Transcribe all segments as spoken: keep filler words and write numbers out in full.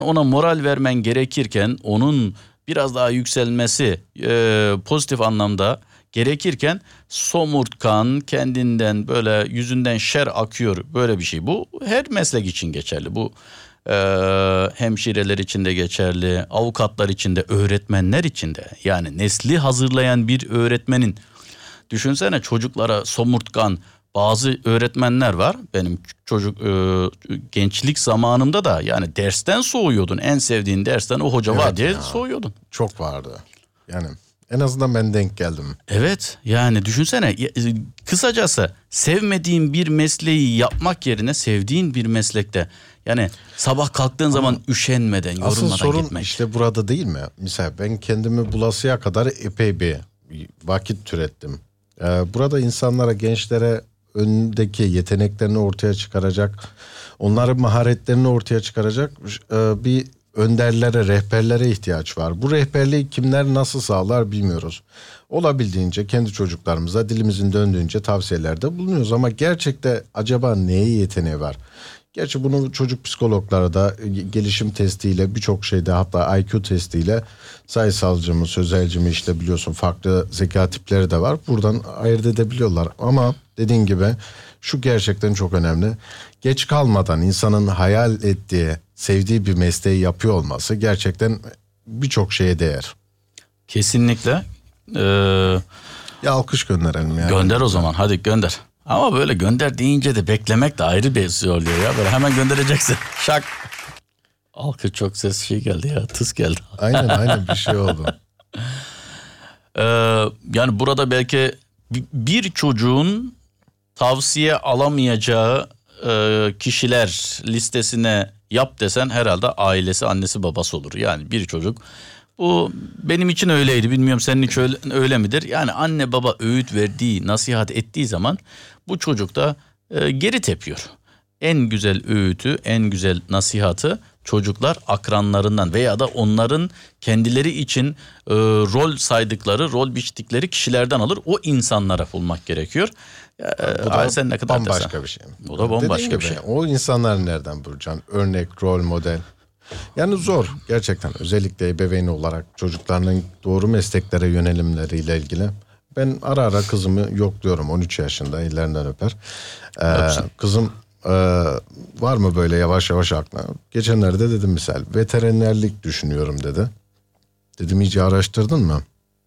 ona moral vermen gerekirken, onun biraz daha yükselmesi e, pozitif anlamda gerekirken somurtkan, kendinden böyle yüzünden şer akıyor, böyle bir şey. Bu her meslek için geçerli. Bu e, hemşireler için de geçerli, avukatlar için de, öğretmenler için de. Yani nesli hazırlayan bir öğretmenin, düşünsene çocuklara somurtkan, bazı öğretmenler var. Benim çocuk e, gençlik zamanımda da yani dersten soğuyordun. En sevdiğin dersten o hoca Evet var diye ya. soğuyordun. Çok vardı. Yani en azından ben denk geldim. Evet, yani düşünsene, kısacası sevmediğin bir mesleği yapmak yerine sevdiğin bir meslekte, yani sabah kalktığın Ama zaman üşenmeden, yorulmadan asıl sorun gitmek. işte burada değil mi? Mesela ben kendimi bulasıya kadar epey bir vakit türettim. Ee, burada insanlara, gençlere önündeki yeteneklerini ortaya çıkaracak, onların maharetlerini ortaya çıkaracak e, bir önderlere, rehberlere ihtiyaç var. Bu rehberliği kimler nasıl sağlar bilmiyoruz. Olabildiğince kendi çocuklarımıza dilimizin döndüğünce tavsiyelerde bulunuyoruz. Ama gerçekte acaba neye yeteneği var? Gerçi bunu çocuk psikologları da gelişim testiyle, birçok şeyde, hatta I Q testiyle, sayısalcı mı, sözelci mi, işte biliyorsun farklı zeka tipleri de var. Buradan ayırt edebiliyorlar. Ama dediğin gibi şu gerçekten çok önemli. Geç kalmadan insanın hayal ettiği, sevdiği bir mesleği yapıyor olması gerçekten birçok şeye değer. Kesinlikle. Ee, Ya alkış gönderelim yani. Gönder o zaman, hadi gönder. Ama böyle gönder deyince de beklemek de ayrı bir şey oluyor ya. Böyle hemen göndereceksin. Şak. Alkış, çok ses şey geldi ya. Tıs geldi. Aynen aynen bir şey oldu. Ee, yani burada belki bir çocuğun tavsiye alamayacağı e, kişiler listesine yap desen herhalde ailesi, annesi, babası olur. Yani bir çocuk, bu benim için öyleydi, bilmiyorum senin için öyle, öyle midir? Yani anne baba öğüt verdiği, nasihat ettiği zaman bu çocuk da e, geri tepiyor. En güzel öğütü, en güzel nasihatı çocuklar akranlarından veya da onların kendileri için e, rol saydıkları, rol biçtikleri kişilerden alır. O insanlara bulmak gerekiyor. E, Bu da sen ne kadar bambaşka desen. bir şey. Bu da bambaşka Dediğin bir gibi, şey. o insanlar nereden bulacaksın? Örnek, rol model. Yani zor gerçekten, özellikle ebeveyn olarak çocuklarının doğru mesleklere yönelimleriyle ilgili. Ben ara ara kızımı yokluyorum, on üç yaşında, ellerinden öper. Ee, kızım e, var mı böyle yavaş yavaş aklına? Geçenlerde dedim misal, veterinerlik düşünüyorum dedi. Dedim iyice araştırdın mı?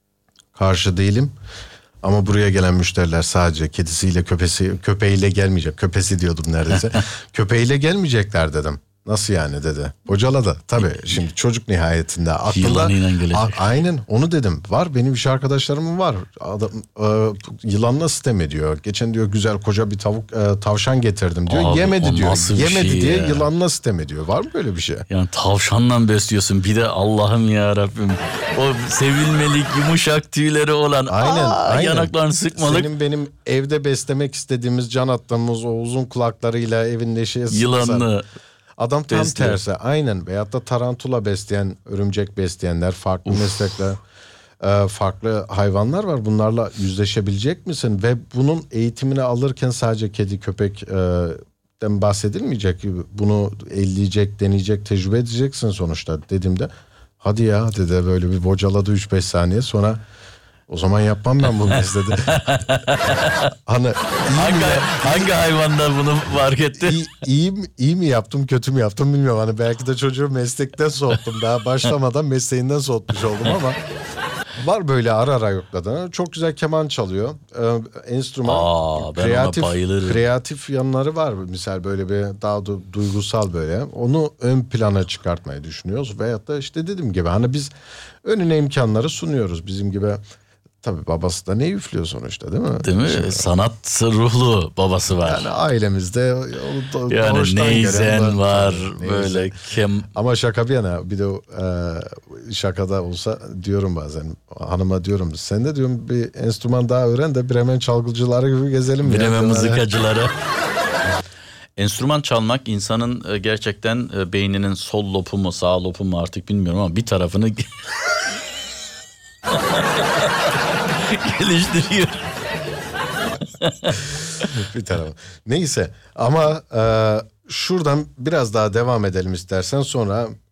Karşı değilim. Ama buraya gelen müşteriler sadece kedisiyle, köpesi, köpeğiyle gelmeyecek. Köpesi diyordum neredeyse. Köpeğiyle gelmeyecekler dedim. Nasıl yani dedi. Bocaladı. Tabii şimdi çocuk nihayetinde aklında. Yılanıyla gelecek. A- aynen onu dedim. Var, benim iş arkadaşlarımın var. Adam e, yılanla sitem ediyor. Geçen diyor güzel koca bir tavuk e, tavşan getirdim diyor. Abi, yemedi diyor. Yemedi şey diye ya? Yılanla sitem ediyor. Var mı böyle bir şey? Yani tavşanla besliyorsun bir de, Allah'ım ya Rabbim. O sevilmelik yumuşak tüyleri olan, Aynen, aa, aynen. yanaklarını sıkmalık. Senin benim evde beslemek istediğimiz can attığımız o uzun kulaklarıyla evin neşeye sıksan. Yılanlı. Adam tam besliyor. tersi, aynen. Veyahut da tarantula besleyen, örümcek besleyenler, farklı Uf. meslekler, e, farklı hayvanlar var. Bunlarla yüzleşebilecek misin? Ve bunun eğitimini alırken sadece kedi, köpekten bahsedilmeyecek. Bunu elleyecek, deneyecek, tecrübe edeceksin sonuçta dediğimde. Hadi ya dedi, böyle bir bocaladı üç beş saniye sonra. O zaman yapmam ben bunu mesleği. Hani hangi, hangi hayvanlar bunu fark etti? İyi, iyi, mi, iyi mi yaptım, kötü mü yaptım bilmiyorum. Hani belki de çocuğu meslekten soğuttum. Daha başlamadan mesleğinden soğutmuş oldum ama var böyle ara ara yokladığını. Çok güzel keman çalıyor. Ee, enstrüman. Aa, ben kreatif, ona bayılırım. kreatif yanları var. Misal böyle bir daha du- duygusal böyle. Onu ön plana çıkartmayı düşünüyoruz. Veyahut da işte dediğim gibi hani biz önüne imkanları sunuyoruz. Bizim gibi. Tabii babası da ne üflüyor sonuçta, değil mi? Değil mi? Şimdi, Sanat ruhlu babası var. yani ailemizde do- yani neyzen var neyzen. Böyle kem. Ama şaka bir yana, bir de e, şakada olsa diyorum bazen hanıma, diyorum sen de diyorum bir enstrüman daha öğren de Bremen çalgıcıları gibi gezelim. Bremen mızıkacıları. Enstrüman çalmak insanın gerçekten beyninin sol lobu mu sağ lobu mu artık bilmiyorum ama bir tarafını geliştiriyor. Bir tarafı. Neyse ama e, şuradan biraz daha devam edelim istersen, sonra